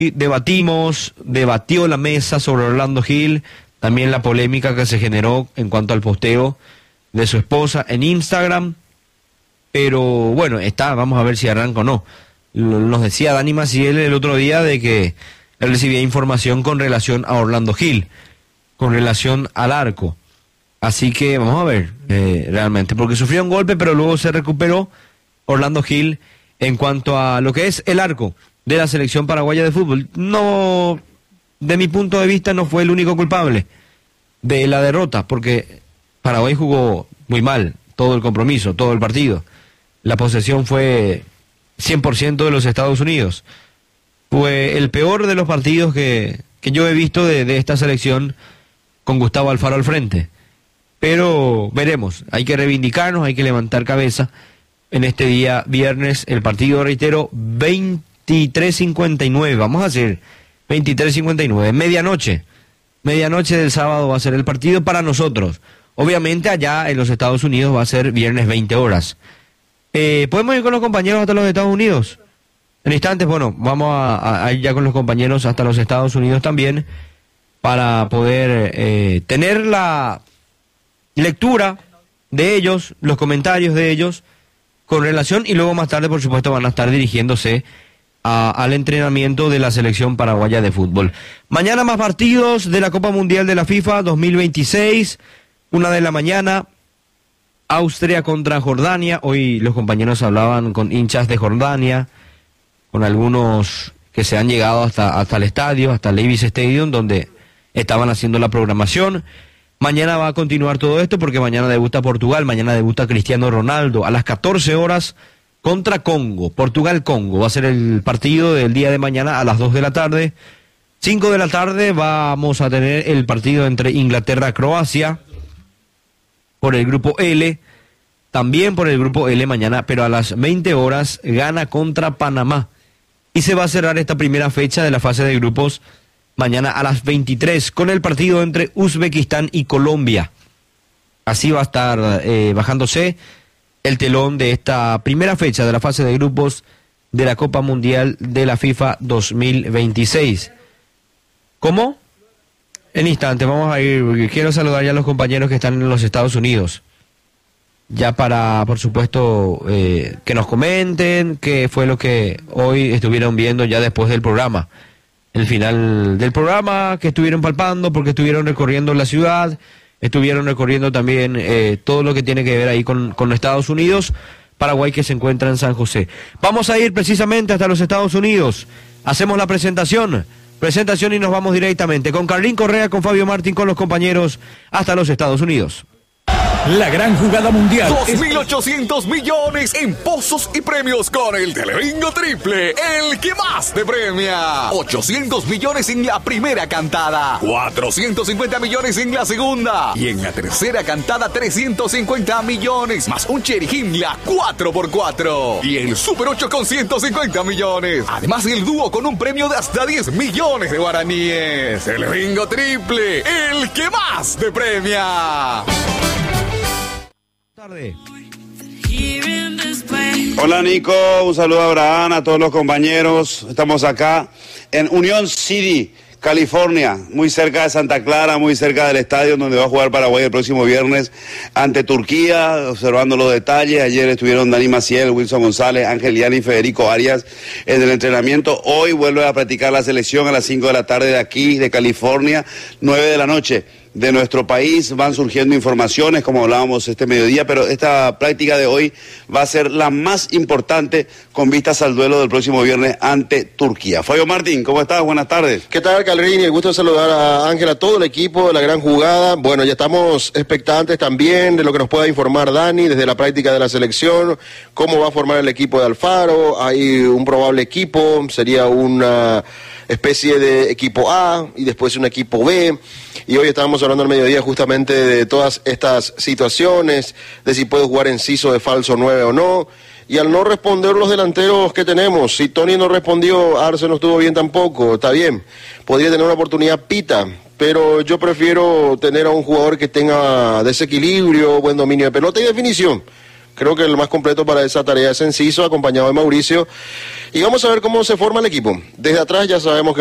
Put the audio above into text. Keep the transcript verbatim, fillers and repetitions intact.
debatimos, debatió la mesa sobre Orlando Gil, también la polémica que se generó en cuanto al posteo de su esposa en Instagram, pero bueno, está, vamos a ver si arranca o no. Nos decía Dani Maciel el otro día de que él recibía información con relación a Orlando Gil, con relación al arco, así que vamos a ver eh, realmente, porque sufrió un golpe pero luego se recuperó Orlando Gil en cuanto a lo que es el arco de la selección paraguaya de fútbol. No, de mi punto de vista, no fue el único culpable de la derrota, porque Paraguay jugó muy mal todo el compromiso, todo el partido. La posesión fue cien por ciento de los Estados Unidos. Fue el peor de los partidos que, que yo he visto de, de esta selección con Gustavo Alfaro al frente. Pero veremos, hay que reivindicarnos, hay que levantar cabeza en este día viernes. El partido, reitero, veintitrés cincuenta y nueve, vamos a hacer veintitrés cincuenta y nueve, medianoche, medianoche del sábado va a ser el partido para nosotros. Obviamente allá en los Estados Unidos va a ser viernes veinte horas. Eh, ¿Podemos ir con los compañeros hasta los Estados Unidos? En instantes, bueno, vamos a, a ir ya con los compañeros hasta los Estados Unidos también, para poder eh, tener la lectura de ellos, los comentarios de ellos con relación, y luego más tarde, por supuesto, van a estar dirigiéndose a, al entrenamiento de la selección paraguaya de fútbol. Mañana más partidos de la Copa Mundial de la FIFA dos mil veintiséis, una de la mañana, Austria contra Jordania. Hoy los compañeros hablaban con hinchas de Jordania, con algunos que se han llegado hasta, hasta el estadio, hasta el Levi's Stadium, donde estaban haciendo la programación. Mañana va a continuar todo esto porque mañana debuta Portugal, mañana debuta Cristiano Ronaldo a las catorce horas contra Congo, Portugal-Congo. Va a ser el partido del día de mañana a las dos de la tarde. cinco de la tarde vamos a tener el partido entre Inglaterra-Croacia por el grupo L, también por el grupo L mañana, pero a las veinte horas Ghana contra Panamá. Y se va a cerrar esta primera fecha de la fase de grupos mañana a las veintitrés con el partido entre Uzbekistán y Colombia. Así va a estar eh, bajándose el telón de esta primera fecha de la fase de grupos de la Copa Mundial de la FIFA dos mil veintiséis. ¿Cómo? En instante, vamos a ir, porque quiero saludar ya a los compañeros que están en los Estados Unidos. Ya para, por supuesto, eh, que nos comenten qué fue lo que hoy estuvieron viendo ya después del programa. El final del programa, que estuvieron palpando, porque estuvieron recorriendo la ciudad, estuvieron recorriendo también eh, todo lo que tiene que ver ahí con, con los Estados Unidos, Paraguay que se encuentra en San José. Vamos a ir precisamente hasta los Estados Unidos, hacemos la presentación, presentación y nos vamos directamente con Carlín Correa, con Fabio Martín, con los compañeros hasta los Estados Unidos. La gran jugada mundial. dos mil ochocientos millones en pozos y premios con el Telebingo Triple, el que más te premia. ochocientos millones en la primera cantada, cuatrocientos cincuenta millones en la segunda, y en la tercera cantada trescientos cincuenta millones, más un Cherry Himla cuatro por cuatro, y el Super ocho con ciento cincuenta millones. Además el dúo con un premio de hasta diez millones de guaraníes. Telebingo Triple, el que más te premia. Tarde. Hola Nico, un saludo a Abraham, a todos los compañeros. Estamos acá en Union City, California, muy cerca de Santa Clara, muy cerca del estadio donde va a jugar Paraguay el próximo viernes ante Turquía, observando los detalles. Ayer estuvieron Dani Maciel, Wilson González, Ángel Liani y Federico Arias en el entrenamiento. Hoy vuelve a practicar la selección a las cinco de la tarde de aquí, de California, nueve de la noche. De nuestro país van surgiendo informaciones, como hablábamos este mediodía, pero esta práctica de hoy va a ser la más importante con vistas al duelo del próximo viernes ante Turquía. Fabio Martín, ¿cómo estás? Buenas tardes. ¿Qué tal, Calrini? El gusto de saludar a Ángel, a todo el equipo de la gran jugada. Bueno, ya estamos expectantes también de lo que nos pueda informar Dani desde la práctica de la selección, cómo va a formar el equipo de Alfaro. Hay un probable equipo, sería una especie de equipo A y después un equipo B, y hoy estábamos hablando al mediodía justamente de todas estas situaciones, de si puede jugar Enciso de falso nueve o no, y al no responder los delanteros que tenemos, si Tony no respondió, Arce no estuvo bien tampoco, está bien, podría tener una oportunidad Pita, pero yo prefiero tener a un jugador que tenga desequilibrio, buen dominio de pelota y definición, creo que el más completo para esa tarea es Enciso, acompañado de Mauricio. Y vamos a ver cómo se forma el equipo. Desde atrás ya sabemos que